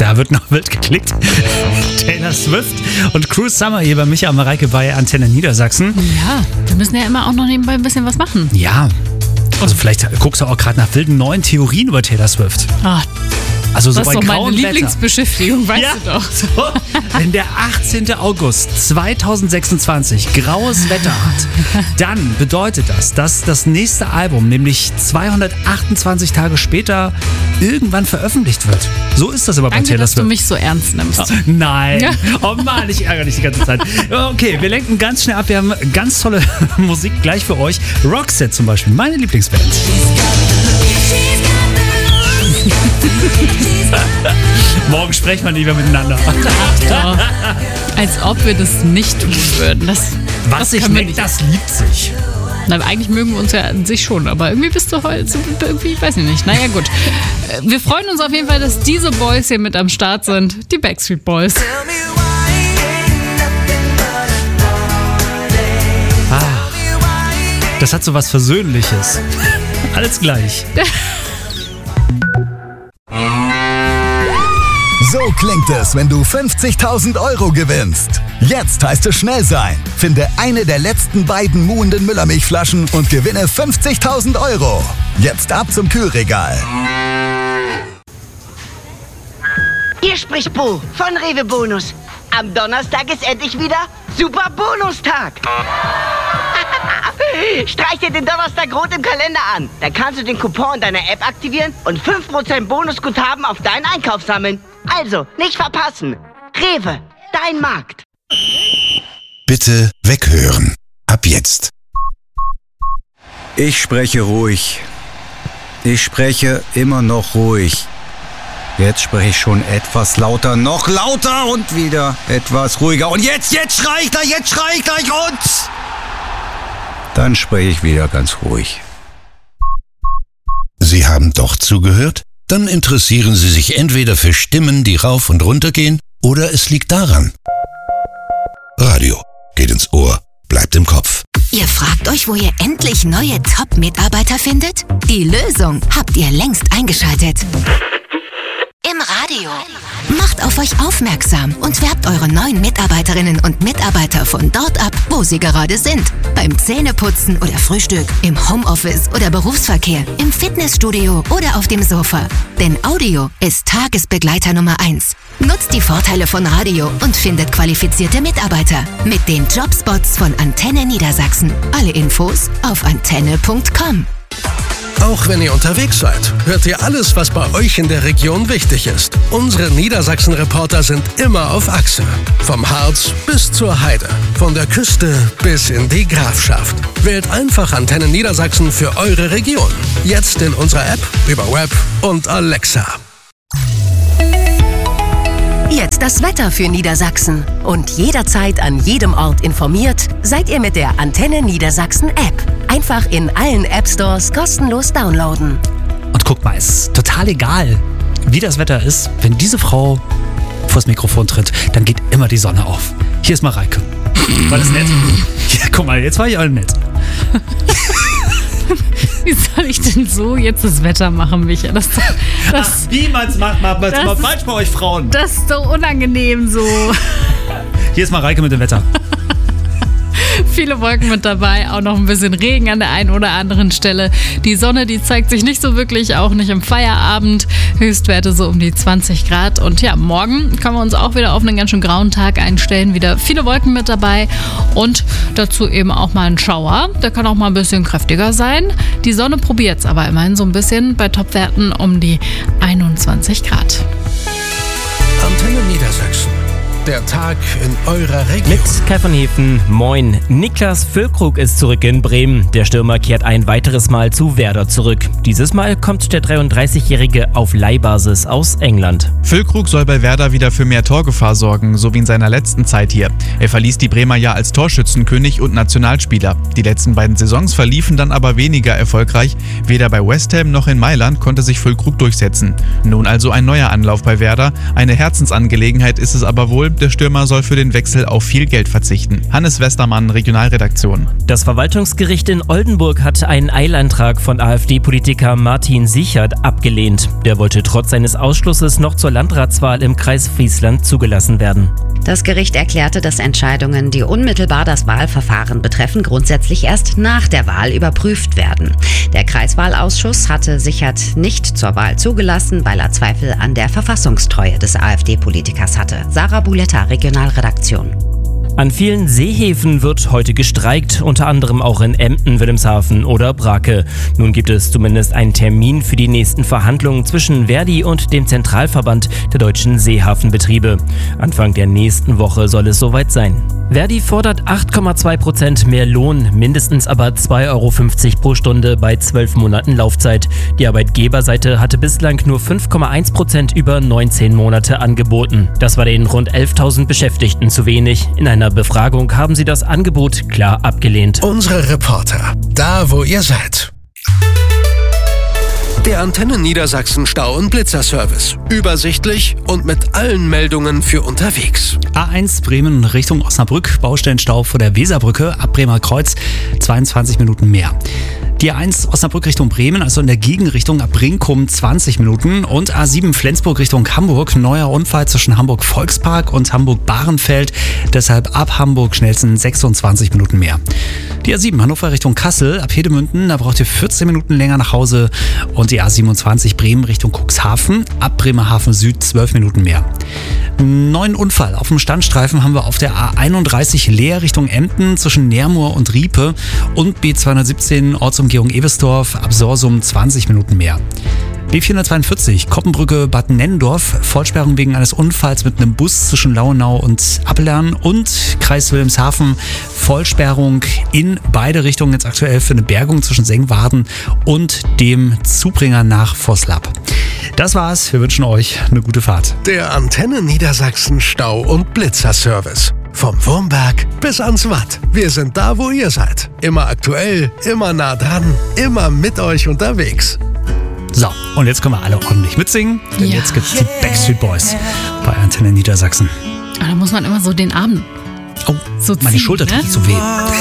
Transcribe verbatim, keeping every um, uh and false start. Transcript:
Da wird noch wild geklickt. Taylor Swift und Cruise Summer hier bei Micha und Mareike bei Antenne Niedersachsen. Ja, wir müssen ja immer auch noch nebenbei ein bisschen was machen. Ja, also vielleicht guckst du auch gerade nach wilden neuen Theorien über Taylor Swift. Ah, Also so das ist bei doch meine grauen Lieblingsbeschäftigung, weißt ja, du doch. So, wenn der achtzehnten August zweitausendsechsundzwanzig graues Wetter hat, dann bedeutet das, dass das nächste Album, nämlich zweihundertachtundzwanzig Tage später, irgendwann veröffentlicht wird. So ist das aber bei Danke, Taylor dass Swift. du mich so ernst nimmst. Oh, nein. Ja. Oh Mann, ich ärgere dich die ganze Zeit. Okay, wir lenken ganz schnell ab. Wir haben ganz tolle Musik gleich für euch. Roxette zum Beispiel, meine Lieblingsband. Morgen sprechen wir nicht mehr miteinander. Ach, als ob wir das nicht tun würden. Das, Was das sich können wir neckt, nicht. das liebt sich. Na, eigentlich mögen wir uns ja an sich schon, aber irgendwie bist du heute, so, irgendwie, weiß ich nicht. Naja, gut. Wir freuen uns auf jeden Fall, dass diese Boys hier mit am Start sind. Die Backstreet Boys. Ah, das hat so was Versöhnliches. Alles gleich. So klingt es, wenn du fünfzigtausend Euro gewinnst. Jetzt heißt es schnell sein. Finde eine der letzten beiden muhenden Müllermilchflaschen und gewinne fünfzigtausend Euro. Jetzt ab zum Kühlregal. Hier spricht Bo von Rewe Bonus. Am Donnerstag ist endlich wieder Super Bonustag. Streich dir den Donnerstag rot im Kalender an. Dann kannst du den Coupon in deiner App aktivieren und fünf Prozent Bonusguthaben auf deinen Einkauf sammeln. Also, nicht verpassen. Rewe, dein Markt. Bitte weghören. Ab jetzt. Ich spreche ruhig. Ich spreche immer noch ruhig. Jetzt spreche ich schon etwas lauter, noch lauter und wieder etwas ruhiger. Und jetzt, jetzt schrei ich gleich, jetzt schrei ich gleich und... Dann spreche ich wieder ganz ruhig. Sie haben doch zugehört? Dann interessieren Sie sich entweder für Stimmen, die rauf und runter gehen, oder es liegt daran. Radio geht ins Ohr, bleibt im Kopf. Ihr fragt euch, wo ihr endlich neue Top-Mitarbeiter findet? Die Lösung habt ihr längst eingeschaltet. Im Radio. Macht auf euch aufmerksam und werbt eure neuen Mitarbeiterinnen und Mitarbeiter von dort ab, wo sie gerade sind. Beim Zähneputzen oder Frühstück, im Homeoffice oder Berufsverkehr, im Fitnessstudio oder auf dem Sofa. Denn Audio ist Tagesbegleiter Nummer eins. Nutzt die Vorteile von Radio und findet qualifizierte Mitarbeiter mit den Jobspots von Antenne Niedersachsen. Alle Infos auf antenne punkt com. Auch wenn ihr unterwegs seid, hört ihr alles, was bei euch in der Region wichtig ist. Unsere Niedersachsen-Reporter sind immer auf Achse. Vom Harz bis zur Heide. Von der Küste bis in die Grafschaft. Wählt einfach Antenne Niedersachsen für eure Region. Jetzt in unserer App, über Web und Alexa. Jetzt das Wetter für Niedersachsen. Und jederzeit an jedem Ort informiert, seid ihr mit der Antenne Niedersachsen App. Einfach in allen App-Stores kostenlos downloaden. Und guck mal, es ist total egal, wie das Wetter ist. Wenn diese Frau vors Mikrofon tritt, dann geht immer die Sonne auf. Hier ist Mareike. War das nett? Ja, guck mal, jetzt war ich auch nett. Wie soll ich denn so jetzt das Wetter machen, Micha? Das, das, Ach, wie man's macht, macht man's mal falsch bei euch Frauen. Das ist doch unangenehm so. Hier ist Mareike mit dem Wetter. Viele Wolken mit dabei, auch noch ein bisschen Regen an der einen oder anderen Stelle. Die Sonne, die zeigt sich nicht so wirklich, auch nicht im Feierabend. Höchstwerte so um die zwanzig Grad. Und ja, morgen können wir uns auch wieder auf einen ganz schön grauen Tag einstellen. Wieder viele Wolken mit dabei und dazu eben auch mal ein Schauer. Der kann auch mal ein bisschen kräftiger sein. Die Sonne probiert es aber immerhin so ein bisschen bei Topwerten um die einundzwanzig Grad. Antenne Niedersachsen. Der Tag in eurer Region. Mit Kai von Hefen, moin. Niklas Füllkrug ist zurück in Bremen. Der Stürmer kehrt ein weiteres Mal zu Werder zurück. Dieses Mal kommt der dreiunddreißigjährige auf Leihbasis aus England. Füllkrug soll bei Werder wieder für mehr Torgefahr sorgen, so wie in seiner letzten Zeit hier. Er verließ die Bremer ja als Torschützenkönig und Nationalspieler. Die letzten beiden Saisons verliefen dann aber weniger erfolgreich. Weder bei West Ham noch in Mailand konnte sich Füllkrug durchsetzen. Nun also ein neuer Anlauf bei Werder. Eine Herzensangelegenheit ist es aber wohl. Der Stürmer soll für den Wechsel auf viel Geld verzichten. Hannes Westermann, Regionalredaktion. Das Verwaltungsgericht in Oldenburg hat einen Eilantrag von AfD-Politiker Martin Sichert abgelehnt. Der wollte trotz seines Ausschlusses noch zur Landratswahl im Kreis Friesland zugelassen werden. Das Gericht erklärte, dass Entscheidungen, die unmittelbar das Wahlverfahren betreffen, grundsätzlich erst nach der Wahl überprüft werden. Der Kreiswahlausschuss hatte Sichert nicht zur Wahl zugelassen, weil er Zweifel an der Verfassungstreue des AfD-Politikers hatte. Sarah Buletta, Regionalredaktion. An vielen Seehäfen wird heute gestreikt, unter anderem auch in Emden, Wilhelmshaven oder Brake. Nun gibt es zumindest einen Termin für die nächsten Verhandlungen zwischen Verdi und dem Zentralverband der deutschen Seehafenbetriebe. Anfang der nächsten Woche soll es soweit sein. Verdi fordert acht Komma zwei Prozent mehr Lohn, mindestens aber zwei Euro fünfzig pro Stunde bei zwölf Monaten Laufzeit. Die Arbeitgeberseite hatte bislang nur fünf Komma eins Prozent über neunzehn Monate angeboten. Das war den rund elftausend Beschäftigten zu wenig. In einer Befragung haben sie das Angebot klar abgelehnt. Unsere Reporter, da wo ihr seid. Der Antenne Niedersachsen Stau- und Blitzerservice. Übersichtlich und mit allen Meldungen für unterwegs. A eins Bremen Richtung Osnabrück, Baustellenstau vor der Weserbrücke, ab Bremer Kreuz, zweiundzwanzig Minuten mehr. Die A eins Osnabrück Richtung Bremen, also in der Gegenrichtung ab Brinkum zwanzig Minuten. Und A sieben Flensburg Richtung Hamburg, neuer Unfall zwischen Hamburg Volkspark und Hamburg Bahrenfeld. Deshalb ab Hamburg schnellstens sechsundzwanzig Minuten mehr. Die A sieben Hannover Richtung Kassel, ab Hedemünden, da braucht ihr vierzehn Minuten länger nach Hause. Und die A siebenundzwanzig Bremen Richtung Cuxhaven, ab Bremerhaven Süd zwölf Minuten mehr. Neuen Unfall auf dem Standstreifen haben wir auf der A einunddreißig Leer Richtung Emden zwischen Nermoor und Riepe und B zweihundertsiebzehn Ortsumgehung Ebersdorf ab Sorsum zwanzig Minuten mehr. B vierhundertzweiundvierzig Koppenbrücke Bad Nennendorf, Vollsperrung wegen eines Unfalls mit einem Bus zwischen Lauenau und Appelern und Kreis Wilhelmshaven, Vollsperrung in beide Richtungen jetzt aktuell für eine Bergung zwischen Sengwarden und dem Zubringer nach Vosslab. Das war's, wir wünschen euch eine gute Fahrt. Der Antenne Niedersachsen Stau- und Blitzerservice. Vom Wurmberg bis ans Watt. Wir sind da, wo ihr seid. Immer aktuell, immer nah dran, immer mit euch unterwegs. So, und jetzt können wir alle ordentlich mitsingen, denn Ja. jetzt gibt's die Backstreet Boys bei Antenne Niedersachsen. Ah, da muss man immer so den Arm Oh, so meine ziehen, Schulter ne? tut so weh.